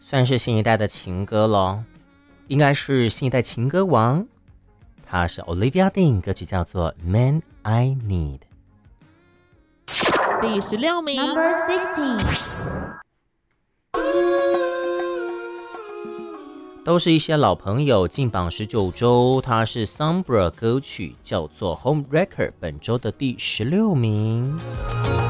算是新一代的情歌咯，应该是新一代情歌王。他是 Olivia Dean， 歌曲叫做 Man I Need。 第16名 Number 16。 都是一些老朋友，进榜19周，它是 Sombra 歌曲，叫做 Home Wrecker， 本周的第16名。